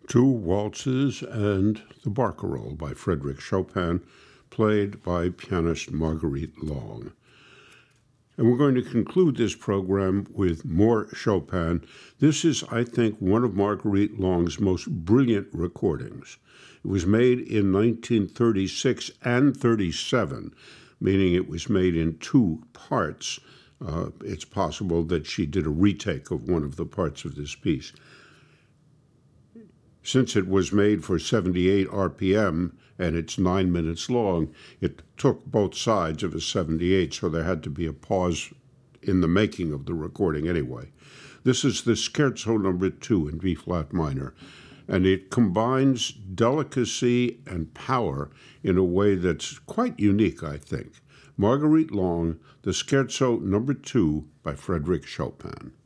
Two waltzes and the Barcarolle by Frédéric Chopin, played by pianist Marguerite Long. And we're going to conclude this program with more Chopin. This is, I think, one of Marguerite Long's most brilliant recordings. It was made in 1936 and 37, meaning it was made in two parts. It's possible that she did a retake of one of the parts of this piece. Since it was made for 78 RPM and it's 9 minutes long, it took both sides of a 78, so there had to be a pause in the making of the recording anyway. This is the Scherzo No. 2 in B-flat minor, and it combines delicacy and power in a way that's quite unique, I think. Marguerite Long, the Scherzo No. 2 by Frédéric Chopin.